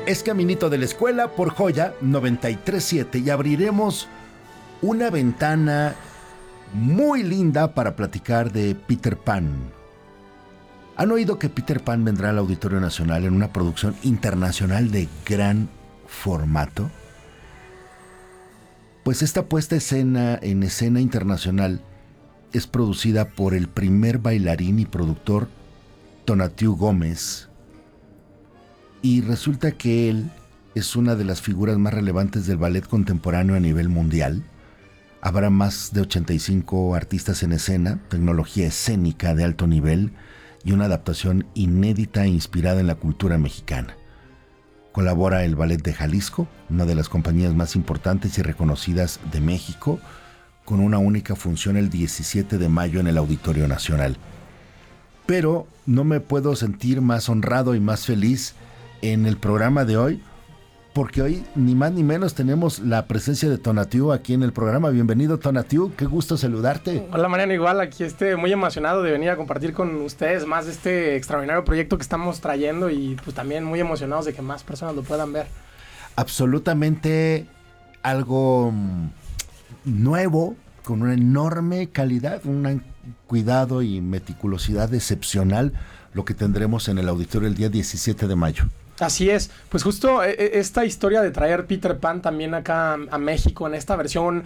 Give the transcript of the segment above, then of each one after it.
Es Caminito de la Escuela por Joya 93.7 y abriremos una ventana muy linda para platicar de Peter Pan. ¿Han oído que Peter Pan vendrá al Auditorio Nacional en una producción internacional de gran formato? Pues esta puesta en escena internacional es producida por el primer bailarín y productor Tonatiuh Gómez, y resulta que él es una de las figuras más relevantes del ballet contemporáneo a nivel mundial. Habrá más de 85 artistas en escena, tecnología escénica de alto nivel y una adaptación inédita e inspirada en la cultura mexicana. Colabora el Ballet de Jalisco, una de las compañías más importantes y reconocidas de México, con una única función el 17 de mayo en el Auditorio Nacional. Pero no me puedo sentir más honrado y más feliz en el programa de hoy, porque hoy ni más ni menos tenemos la presencia de Tonatiuh aquí en el programa. Bienvenido, Tonatiuh, qué gusto saludarte. Hola, Mariano, igual aquí muy emocionado de venir a compartir con ustedes más de este extraordinario proyecto que estamos trayendo y pues también muy emocionados de que más personas lo puedan ver. Absolutamente algo nuevo, con una enorme calidad, un cuidado y meticulosidad excepcional, lo que tendremos en el auditorio el día 17 de mayo. Así es, pues justo esta historia de traer Peter Pan también acá a México en esta versión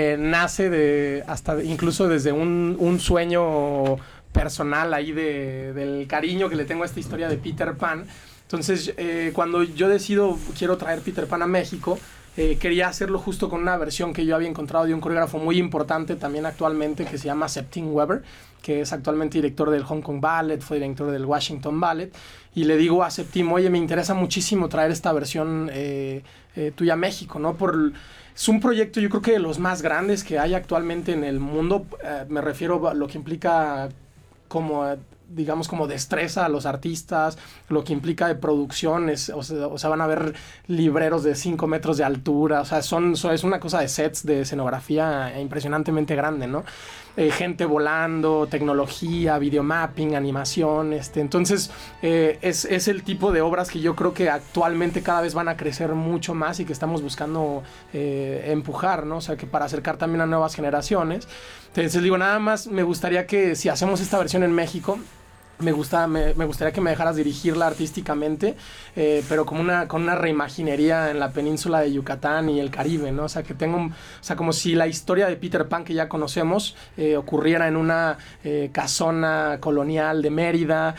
nace incluso desde un sueño personal ahí del cariño que le tengo a esta historia de Peter Pan. Entonces cuando yo decido quiero traer Peter Pan a México, quería hacerlo justo con una versión que yo había encontrado de un coreógrafo muy importante también actualmente que se llama Septim Weber, que es actualmente director del Hong Kong Ballet, fue director del Washington Ballet, y le digo a Septim, oye, me interesa muchísimo traer esta versión tuya a México, ¿no? Es un proyecto yo creo que de los más grandes que hay actualmente en el mundo, me refiero a lo que implica como digamos como destreza a los artistas, lo que implica de producción, o sea, van a ver libreros de 5 metros de altura, o sea, es una cosa de sets de escenografía impresionantemente grande, ¿no? Gente volando, tecnología, videomapping, animación, entonces es el tipo de obras que yo creo que actualmente cada vez van a crecer mucho más y que estamos buscando empujar, ¿no? O sea, que para acercar también a nuevas generaciones. Entonces digo, nada más me gustaría que si hacemos esta versión en México, me gustaría que me dejaras dirigirla artísticamente, pero con una reimaginería en la península de Yucatán y el Caribe, ¿no? O sea, como si la historia de Peter Pan que ya conocemos ocurriera en una casona colonial de Mérida,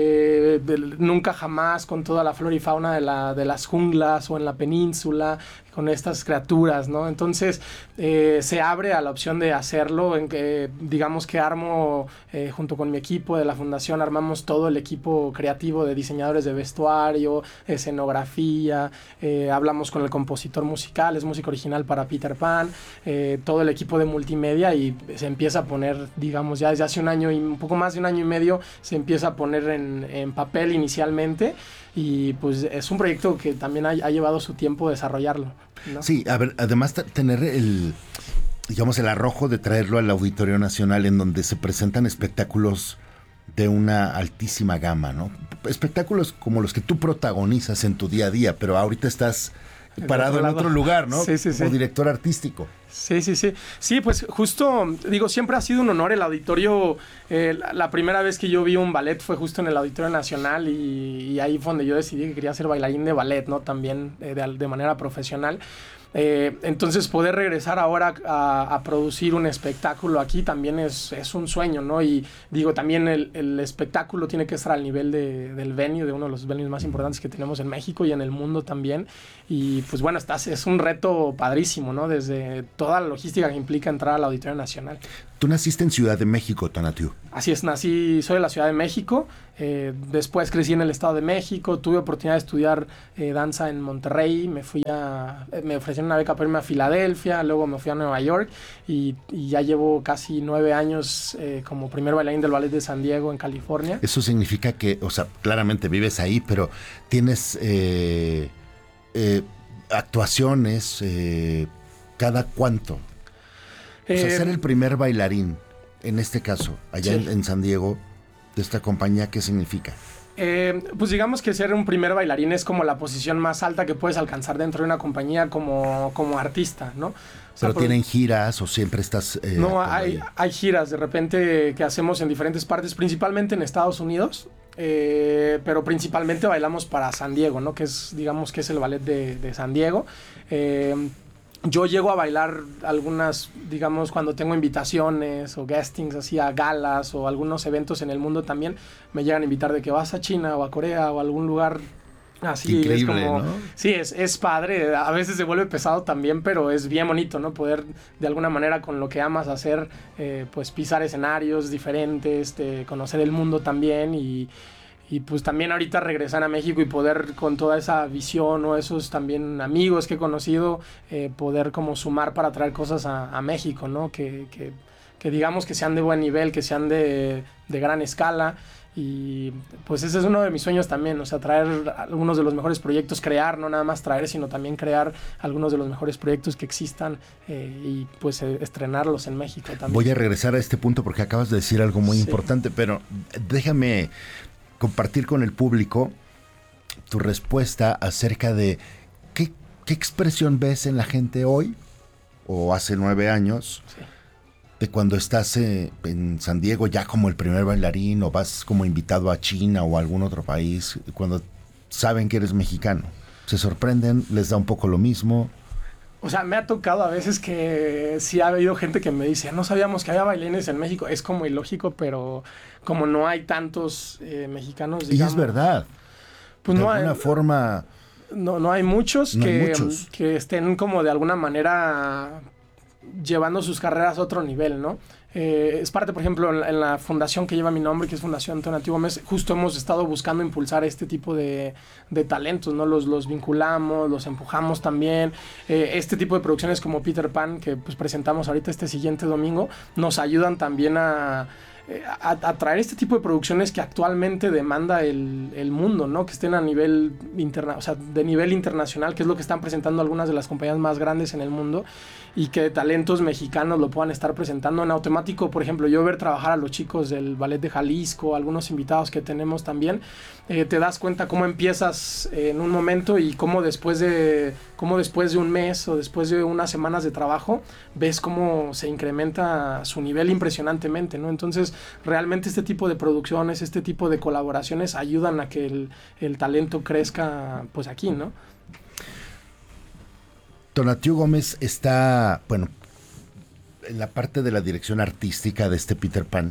nunca jamás con toda la flora y fauna de las junglas o en la península, con estas criaturas, ¿no? Entonces se abre a la opción de hacerlo, en que digamos que armo junto con mi equipo de la fundación, armamos todo el equipo creativo de diseñadores de vestuario, escenografía, hablamos con el compositor musical, es música original para Peter Pan, todo el equipo de multimedia, y se empieza a poner, digamos, ya desde hace un año y un poco más de un año y medio, se empieza a poner en papel inicialmente, y pues es un proyecto que también ha llevado su tiempo desarrollarlo, ¿no? Sí, a ver, además tener el arrojo de traerlo al Auditorio Nacional, en donde se presentan espectáculos de una altísima gama, ¿no? Espectáculos como los que tú protagonizas en tu día a día, pero ahorita estás parado en otro lugar, ¿no? Sí, sí, sí. Como director artístico. Sí. Sí, pues justo, digo, siempre ha sido un honor el auditorio. La primera vez que yo vi un ballet fue justo en el Auditorio Nacional, y ahí fue donde yo decidí que quería ser bailarín de ballet, ¿no? También de manera profesional. Entonces poder regresar ahora a producir un espectáculo aquí también es un sueño, ¿no? Y digo, también el espectáculo tiene que estar al nivel del venue, de uno de los venues más importantes que tenemos en México y en el mundo también. Y pues bueno, es un reto padrísimo, ¿no? Desde toda la logística que implica entrar al Auditorio Nacional. Tú naciste en Ciudad de México, Tonatiuh. Así es, soy de la Ciudad de México, después crecí en el Estado de México, tuve oportunidad de estudiar danza en Monterrey, me ofrecieron una beca para irme a Filadelfia, luego me fui a Nueva York, y ya llevo casi 9 años como primer bailarín del Ballet de San Diego en California. Eso significa que, o sea, claramente vives ahí, pero tienes actuaciones cada cuánto. O sea, ser el primer bailarín, en este caso, allá sí. en San Diego, de esta compañía, ¿qué significa? Pues digamos que ser un primer bailarín es como la posición más alta que puedes alcanzar dentro de una compañía como artista, ¿no? O sea, ¿Pero tienen giras o siempre estás...? No, hay giras de repente que hacemos en diferentes partes, principalmente en Estados Unidos, pero principalmente bailamos para San Diego, ¿no? Que es, digamos que es el ballet de San Diego. Yo llego a bailar algunas, digamos, cuando tengo invitaciones o guestings así a galas o algunos eventos en el mundo también, me llegan a invitar de que vas a China o a Corea o a algún lugar así. Increíble, es como, ¿no? Sí, es padre, a veces se vuelve pesado también, pero es bien bonito, ¿no? Poder de alguna manera con lo que amas hacer, pues pisar escenarios diferentes, conocer el mundo también y pues también ahorita regresar a México y poder con toda esa visión o esos también amigos que he conocido, poder como sumar para traer cosas a México, ¿no? Que digamos que sean de buen nivel, que sean de gran escala. Y pues ese es uno de mis sueños también, o sea, traer algunos de los mejores proyectos, crear, no nada más traer, sino también crear algunos de los mejores proyectos que existan y pues estrenarlos en México también. Voy a regresar a este punto porque acabas de decir algo muy importante, pero déjame compartir con el público tu respuesta acerca de qué expresión ves en la gente hoy o hace 9 años de cuando estás en San Diego ya como el primer bailarín o vas como invitado a China o a algún otro país, cuando saben que eres mexicano. ¿Se sorprenden? ¿Les da un poco lo mismo? O sea, me ha tocado a veces que sí ha habido gente que me dice, no sabíamos que había bailarines en México. Es como ilógico, pero como no hay tantos mexicanos, digamos... Y es verdad. Pues de no alguna forma... No hay muchos, no hay muchos que estén como de alguna manera llevando sus carreras a otro nivel, ¿no? Es parte, por ejemplo, en la fundación que lleva mi nombre, que es Fundación Tonatiuh Gómez, justo hemos estado buscando impulsar este tipo de talentos, ¿no? Los vinculamos, los empujamos también. Este tipo de producciones como Peter Pan, que pues presentamos ahorita este siguiente domingo, nos ayudan también a traer este tipo de producciones que actualmente demanda el mundo, ¿no? Que estén a nivel de nivel internacional, que es lo que están presentando algunas de las compañías más grandes en el mundo, y que talentos mexicanos lo puedan estar presentando en automático. Por ejemplo, yo ver trabajar a los chicos del Ballet de Jalisco, algunos invitados que tenemos también, te das cuenta cómo empiezas en un momento y cómo después de un mes o después de unas semanas de trabajo, ves cómo se incrementa su nivel impresionantemente, ¿no? Entonces, realmente este tipo de producciones, este tipo de colaboraciones ayudan a que el talento crezca, pues aquí, ¿no? Tonatiuh Gómez está, bueno, en la parte de la dirección artística de este Peter Pan,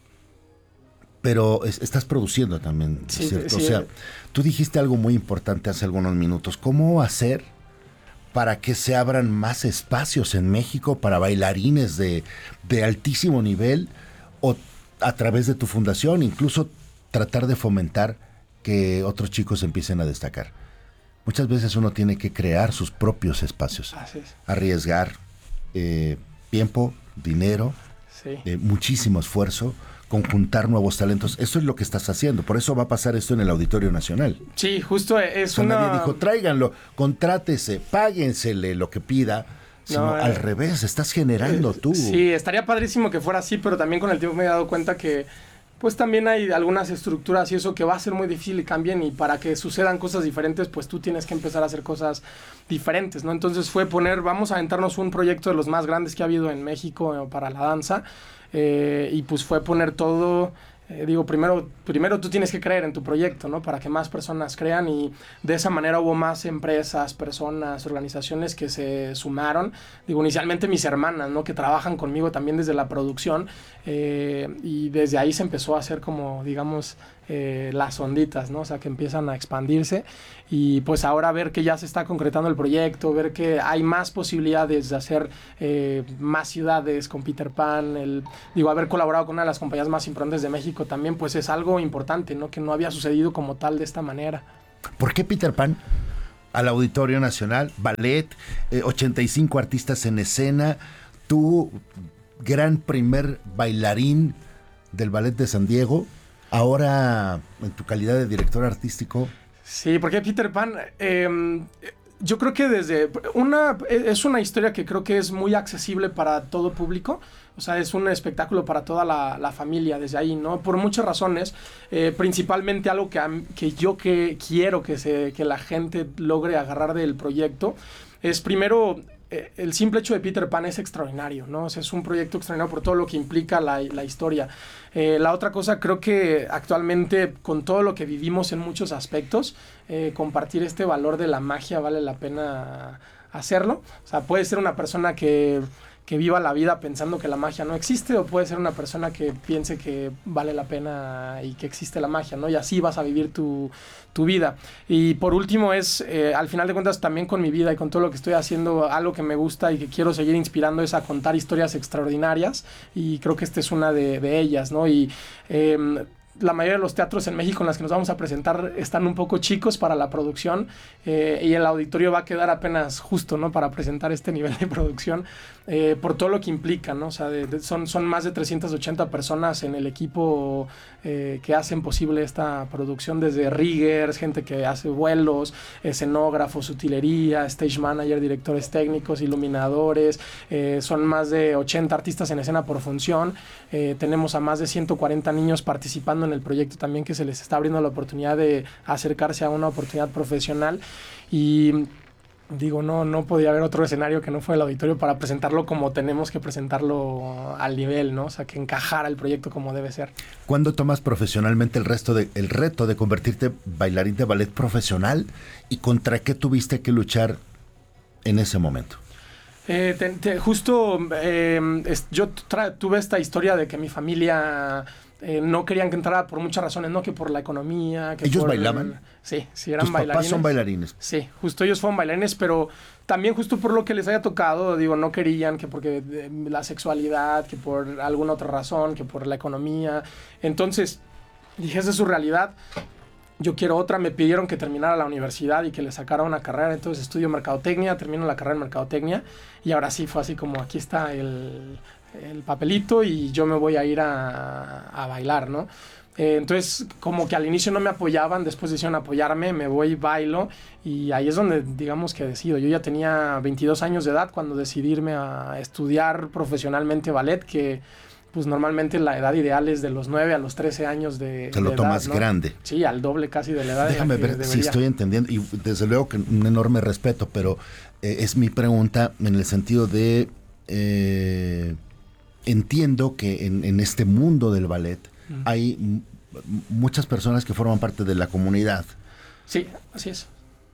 pero estás produciendo también, sí, ¿cierto? Sí. O sea, tú dijiste algo muy importante hace algunos minutos. ¿Cómo hacer para que se abran más espacios en México para bailarines de altísimo nivel o a través de tu fundación, incluso tratar de fomentar que otros chicos empiecen a destacar? Muchas veces uno tiene que crear sus propios espacios, Así es. arriesgar tiempo, dinero, muchísimo esfuerzo, conjuntar nuevos talentos. Eso es lo que estás haciendo. Por eso va a pasar esto en el Auditorio Nacional. Sí, justo es Nadie dijo, tráiganlo, contrátese, páguensele lo que pida. Sino al revés, estás generando tú. Sí, estaría padrísimo que fuera así, pero también con el tiempo me he dado cuenta que pues también hay algunas estructuras y eso que va a ser muy difícil y cambien, y para que sucedan cosas diferentes, pues tú tienes que empezar a hacer cosas diferentes, ¿no? Entonces vamos a aventarnos un proyecto de los más grandes que ha habido en México para la danza, y pues fue poner todo... primero tú tienes que creer en tu proyecto, ¿no? Para que más personas crean, y de esa manera hubo más empresas, personas, organizaciones que se sumaron. Inicialmente mis hermanas, ¿no? Que trabajan conmigo también desde la producción, y desde ahí se empezó a hacer como, digamos, las onditas, ¿no? O sea, que empiezan a expandirse, y pues ahora ver que ya se está concretando el proyecto, ver que hay más posibilidades de hacer más ciudades con Peter Pan, haber colaborado con una de las compañías más importantes de México también, pues es algo importante, ¿no? Que no había sucedido como tal de esta manera. ¿Por qué Peter Pan? Al Auditorio Nacional, ballet, 85 artistas en escena, tú, gran primer bailarín del Ballet de San Diego, ahora en tu calidad de director artístico. Sí, porque Peter Pan, Yo creo que es una historia que creo que es muy accesible para todo público. O sea, es un espectáculo para toda la familia desde ahí, ¿no? Por muchas razones. Principalmente algo que yo quiero que la gente logre agarrar del proyecto es primero... el simple hecho de Peter Pan es extraordinario, ¿no? O sea, es un proyecto extraordinario por todo lo que implica la historia. La otra cosa, creo que actualmente, con todo lo que vivimos en muchos aspectos, compartir este valor de la magia vale la pena hacerlo. O sea, puede ser una persona que viva la vida pensando que la magia no existe, o puede ser una persona que piense que vale la pena y que existe la magia, ¿no? Y así vas a vivir tu vida. Y por último al final de cuentas, también con mi vida y con todo lo que estoy haciendo, algo que me gusta y que quiero seguir inspirando es a contar historias extraordinarias, y creo que esta es una de ellas, ¿no? Y la mayoría de los teatros en México en los que nos vamos a presentar están un poco chicos para la producción, y el auditorio va a quedar apenas justo, ¿no? Para presentar este nivel de producción, por todo lo que implica, ¿no? O sea, son más de 380 personas en el equipo que hacen posible esta producción, desde riggers, gente que hace vuelos, escenógrafos, utilería, stage manager, directores técnicos, iluminadores. Son más de 80 artistas en escena por función. Tenemos a más de 140 niños participando en el proyecto también, que se les está abriendo la oportunidad de acercarse a una oportunidad profesional. Y digo, no podía haber otro escenario que no fue el auditorio para presentarlo como tenemos que presentarlo al nivel, ¿no? O sea, que encajara el proyecto como debe ser. ¿Cuándo tomas profesionalmente el reto de convertirte bailarín de ballet profesional, y contra qué tuviste que luchar en ese momento? Yo tuve esta historia de que mi familia no querían que entrara por muchas razones, ¿no? Que por la economía. Que ¿Ellos bailaban? Sí, eran bailarines. ¿Tus papás son bailarines? Sí, justo ellos fueron bailarines, pero también justo por lo que les haya tocado, digo, no querían, que porque la sexualidad, que por alguna otra razón, que por la economía. Entonces, dije, esa es su realidad. Yo quiero otra. Me pidieron que terminara la universidad y que le sacara una carrera. Entonces estudio mercadotecnia, termino la carrera en mercadotecnia, y ahora sí fue así como, aquí está el papelito y yo me voy a ir a bailar, ¿no? Entonces, como que al inicio no me apoyaban, después decidieron apoyarme, me voy, bailo, y ahí es donde, digamos, que decido. Yo ya tenía 22 años de edad cuando decidí irme a estudiar profesionalmente ballet, que pues normalmente la edad ideal es de los 9 a los 13 años de Te lo edad, tomas, ¿no? Grande. Sí, al doble casi de la edad. Déjame ver si estoy entendiendo, y desde luego que un enorme respeto, pero es mi pregunta en el sentido de... entiendo que en este mundo del ballet hay muchas personas que forman parte de la comunidad. Sí, así es.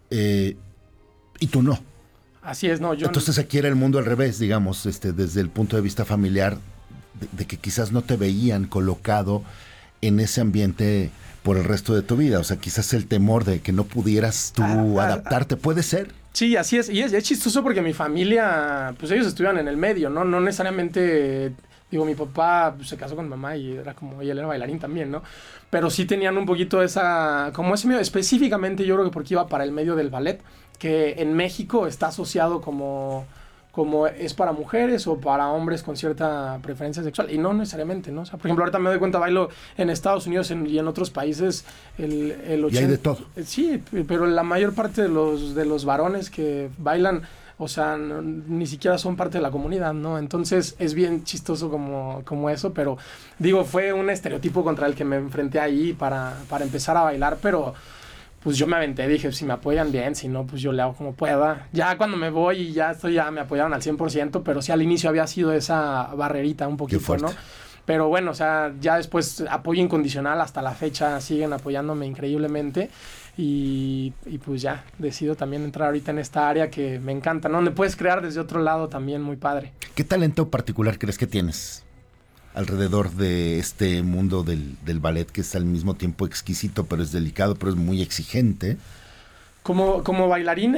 Y tú no. Así es, no. Entonces aquí era el mundo al revés, digamos, desde el punto de vista familiar, de que quizás no te veían colocado en ese ambiente por el resto de tu vida. O sea, quizás el temor de que no pudieras tú adaptarte, ¿puede ser? Sí, así es. Y es chistoso porque mi familia, pues ellos estudian en el medio, ¿no? No necesariamente... Digo, mi papá se casó con mi mamá y era como, y él era bailarín también, ¿no? Pero sí tenían un poquito como ese medio, específicamente yo creo que porque iba para el medio del ballet, que en México está asociado como es para mujeres o para hombres con cierta preferencia sexual, y no necesariamente, ¿no? O sea, por ejemplo, ahorita me doy cuenta, bailo en Estados Unidos y en otros países, el 80%... Y hay de todo. Sí, pero la mayor parte de los varones que bailan, o sea, ni siquiera son parte de la comunidad, ¿no? Entonces es bien chistoso como eso, pero digo, fue un estereotipo contra el que me enfrenté ahí para empezar a bailar, pero pues yo me aventé, dije, si me apoyan bien, si no, pues yo le hago como pueda. Ya cuando me voy y ya me apoyaron al 100%, pero sí al inicio había sido esa barrerita un poquito, ¿no? Pero bueno, o sea, ya después apoyo incondicional, hasta la fecha siguen apoyándome increíblemente. Y pues ya, decido también entrar ahorita en esta área que me encanta, ¿no? Donde puedes crear desde otro lado también, muy padre. ¿Qué talento particular crees que tienes alrededor de este mundo del ballet, que es al mismo tiempo exquisito, pero es delicado, pero es muy exigente? Como bailarín,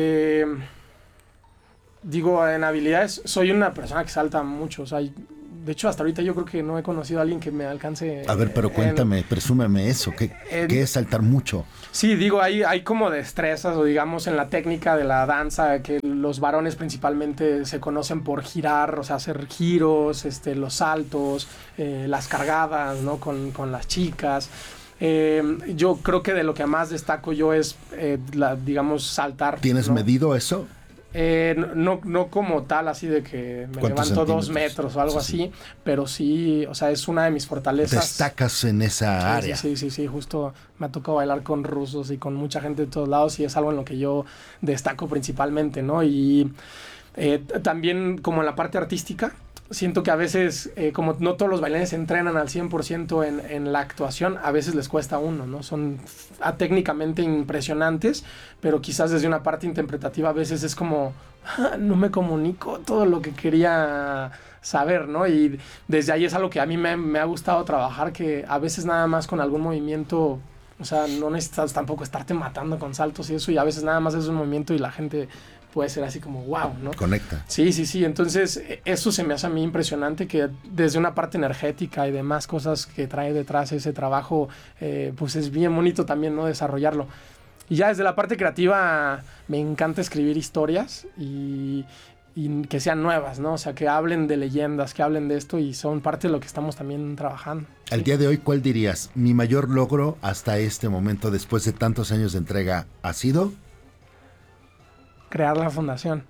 digo, en habilidades, soy una persona que salta mucho, o sea, de hecho, hasta ahorita yo creo que no he conocido a alguien que me alcance... A ver, pero cuéntame, presúmeme eso, ¿qué es saltar mucho? Sí, digo, hay como destrezas, o digamos, en la técnica de la danza, que los varones principalmente se conocen por girar, o sea, hacer giros, los saltos, las cargadas, ¿no? Con las chicas. Yo creo que de lo que más destaco yo es, digamos, saltar. ¿Tienes medido eso? No como tal, así de que me levanto 2 metros o algo así, pero sí, o sea, es una de mis fortalezas. Destacas en esa área. Sí, justo me ha tocado bailar con rusos y con mucha gente de todos lados y es algo en lo que yo destaco principalmente, ¿no? Y también como en la parte artística, siento que a veces, como no todos los bailarines entrenan al 100% en la actuación, a veces les cuesta a uno, ¿no? Son técnicamente impresionantes, pero quizás desde una parte interpretativa a veces es como, no me comunico todo lo que quería saber, ¿no? Y desde ahí es algo que a mí me ha gustado trabajar, que a veces nada más con algún movimiento, o sea, no necesitas tampoco estarte matando con saltos y eso, y a veces nada más es un movimiento y la gente puede ser así como wow, ¿no? Conecta. Sí. Entonces, eso se me hace a mí impresionante, que desde una parte energética y demás cosas que trae detrás ese trabajo, pues es bien bonito también, ¿no? Desarrollarlo. Y ya desde la parte creativa me encanta escribir historias y que sean nuevas, ¿no? O sea, que hablen de leyendas, que hablen de esto y son parte de lo que estamos también trabajando. Al día de hoy, ¿cuál dirías? Mi mayor logro hasta este momento, después de tantos años de entrega, ha sido... crear la fundación.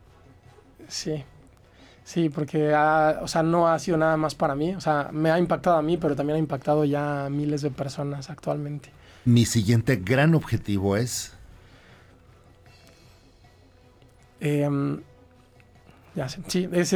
Sí, porque o sea, no ha sido nada más para mí. O sea, me ha impactado a mí, pero también ha impactado ya a miles de personas actualmente. Mi siguiente gran objetivo es... ya sé. Sí, es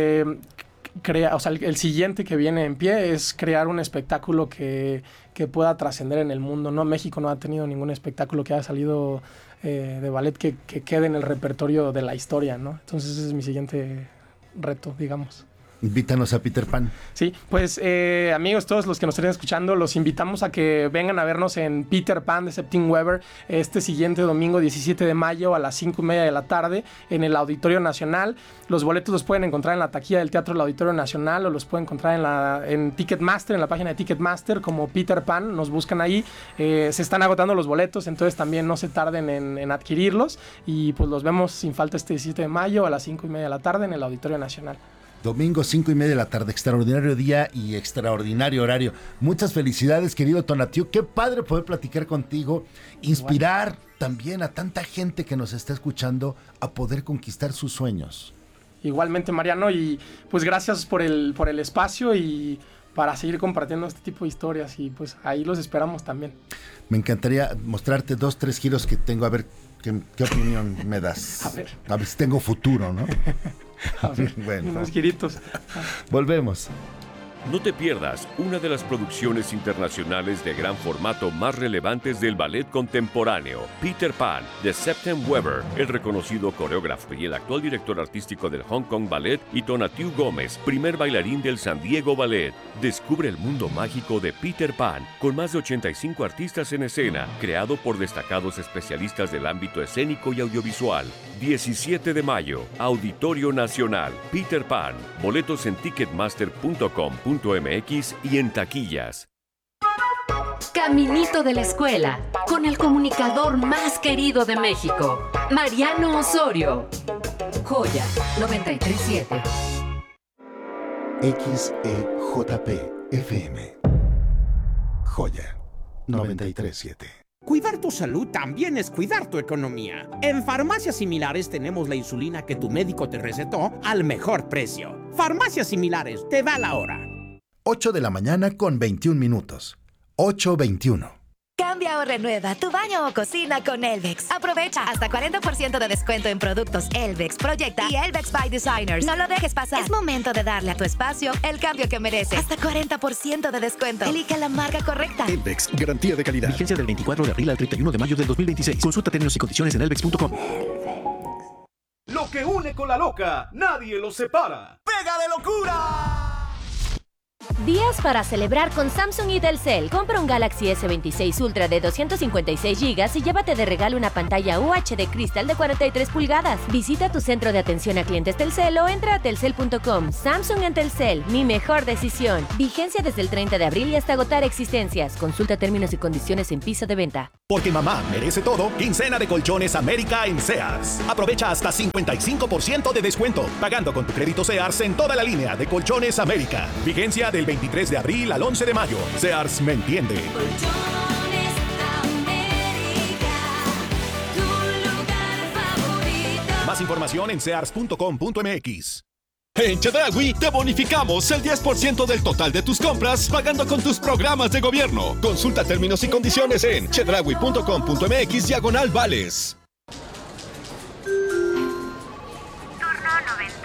o sea, el siguiente que viene en pie es crear un espectáculo que pueda trascender en el mundo, ¿no? México no ha tenido ningún espectáculo que haya salido de ballet que quede en el repertorio de la historia, ¿no? Entonces ese es mi siguiente reto, digamos. Invítanos a Peter Pan. Sí, pues amigos, todos los que nos estén escuchando, los invitamos a que vengan a vernos en Peter Pan de Septim Weber este siguiente domingo 17 de mayo a las 5:30 de la tarde en el Auditorio Nacional. Los boletos los pueden encontrar en la taquilla del Teatro del Auditorio Nacional o los pueden encontrar en Ticketmaster, en la página de Ticketmaster como Peter Pan, nos buscan ahí. Se están agotando los boletos, entonces también no se tarden en adquirirlos y pues los vemos sin falta este 17 de mayo a las 5:30 de la tarde en el Auditorio Nacional. Domingo 5:30 de la tarde, extraordinario día y extraordinario horario. Muchas felicidades, querido Tonatiuh. Qué padre poder platicar contigo, inspirar también a tanta gente que nos está escuchando a poder conquistar sus sueños. Igualmente, Mariano, y pues gracias por el espacio y para seguir compartiendo este tipo de historias y pues ahí los esperamos también. Me encantaría mostrarte 2-3 giros que tengo, a ver qué opinión me das. A ver si tengo futuro, ¿no? A ver, bueno, unos giritos. Volvemos. No te pierdas una de las producciones internacionales de gran formato más relevantes del ballet contemporáneo, Peter Pan, de Septim Weber, el reconocido coreógrafo y el actual director artístico del Hong Kong Ballet, y Tonatiuh Gómez, primer bailarín del San Diego Ballet. Descubre el mundo mágico de Peter Pan, con más de 85 artistas en escena, creado por destacados especialistas del ámbito escénico y audiovisual. 17 de mayo, Auditorio Nacional, Peter Pan. Boletos en ticketmaster.com.mx y en taquillas. Caminito de la escuela, con el comunicador más querido de México, Mariano Osorio. Joya 93.7. XEJP FM. Joya 93.7. Cuidar tu salud también es cuidar tu economía. En Farmacias Similares tenemos la insulina que tu médico te recetó al mejor precio. Farmacias Similares, te da la hora. 8 de la mañana con 21 minutos. 8:21. Cambia o renueva tu baño o cocina con Elvex. Aprovecha hasta 40% de descuento en productos Elvex, Proyecta y Elvex by Designers. No lo dejes pasar. Es momento de darle a tu espacio el cambio que merece. Hasta 40% de descuento. Elige la marca correcta. Elvex, garantía de calidad. Vigencia del 24 de abril al 31 de mayo del 2026. Consulta términos y condiciones en elvex.com. Lo que une con la loca, nadie lo separa. ¡Pega de locura! Días para celebrar con Samsung y Telcel. Compra un Galaxy S26 Ultra de 256 GB y llévate de regalo una pantalla UHD Crystal de 43 pulgadas. Visita tu centro de atención a clientes Telcel o entra a telcel.com. Samsung en Telcel, mi mejor decisión. Vigencia desde el 30 de abril y hasta agotar existencias. Consulta términos y condiciones en piso de venta. Porque mamá merece todo, quincena de Colchones América en Sears. Aprovecha hasta 55% de descuento, pagando con tu crédito Sears en toda la línea de Colchones América. Vigencia Ven del 23 de abril al 11 de mayo. Sears me entiende. Más información en sears.com.mx. En Chedraui te bonificamos el 10% del total de tus compras pagando con tus programas de gobierno. Consulta términos y condiciones en chedraui.com.mx/vales. Turno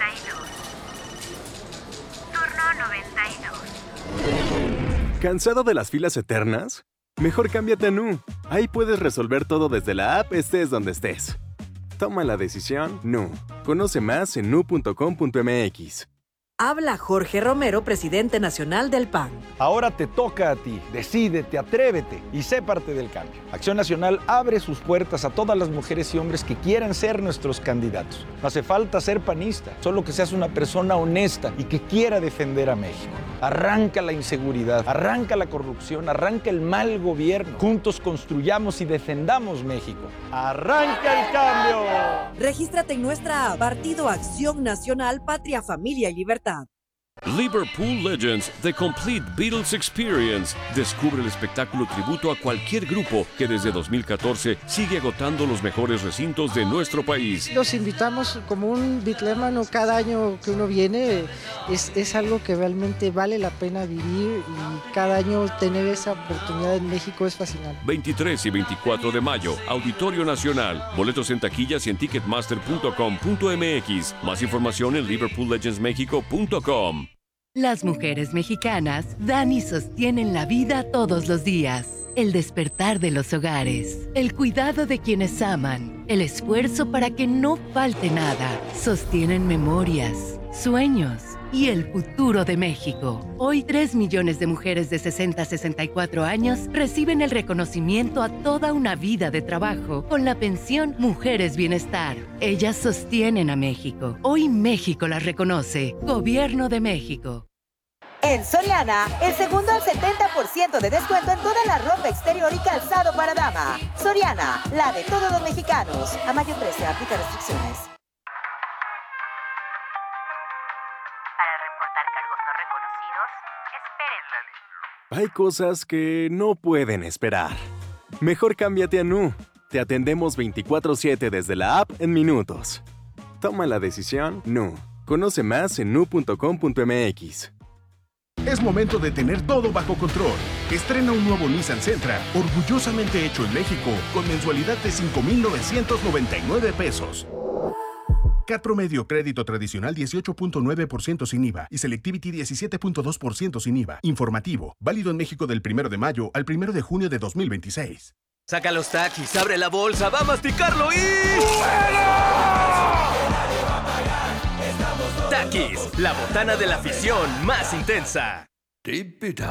92. ¿Cansado de las filas eternas? Mejor cámbiate a Nu. Ahí puedes resolver todo desde la app, estés donde estés. Toma la decisión Nu. Conoce más en nu.com.mx. Habla Jorge Romero, presidente nacional del PAN. Ahora te toca a ti. Decídete, atrévete y sé parte del cambio. Acción Nacional abre sus puertas a todas las mujeres y hombres que quieran ser nuestros candidatos. No hace falta ser panista, solo que seas una persona honesta y que quiera defender a México. Arranca la inseguridad, arranca la corrupción, arranca el mal gobierno. Juntos construyamos y defendamos México. ¡Arranca el cambio! Regístrate en nuestra app, Partido Acción Nacional, Patria, Familia y Libertad. Liverpool Legends, The Complete Beatles Experience. Descubre el espectáculo tributo a cualquier grupo que desde 2014 sigue agotando los mejores recintos de nuestro país. Los invitamos como un bitlémano cada año que uno viene. Es algo que realmente vale la pena vivir y cada año tener esa oportunidad en México es fascinante. 23 y 24 de mayo, Auditorio Nacional. Boletos en taquillas y en ticketmaster.com.mx. Más información en liverpoollegendsmexico.com. Las mujeres mexicanas dan y sostienen la vida todos los días. El despertar de los hogares, el cuidado de quienes aman, el esfuerzo para que no falte nada. Sostienen memorias, sueños y el futuro de México. Hoy 3 millones de mujeres de 60 a 64 años reciben el reconocimiento a toda una vida de trabajo con la pensión Mujeres Bienestar. Ellas sostienen a México. Hoy México las reconoce. Gobierno de México. En Soriana, el segundo al 70% de descuento en toda la ropa exterior y calzado para dama. Soriana, la de todos los mexicanos. A mayo 13, aplica restricciones. Hay cosas que no pueden esperar. Mejor cámbiate a Nu. Te atendemos 24/7 desde la app en minutos. Toma la decisión Nu. Conoce más en nu.com.mx. Es momento de tener todo bajo control. Estrena un nuevo Nissan Sentra, orgullosamente hecho en México, con mensualidad de 5,999 pesos. CAT promedio, crédito tradicional 18.9% sin IVA y Selectivity 17.2% sin IVA. Informativo, válido en México del 1 de mayo al 1 de junio de 2026. Saca los Takis, abre la bolsa, va a masticarlo y... Takis, la botana de la afición más intensa.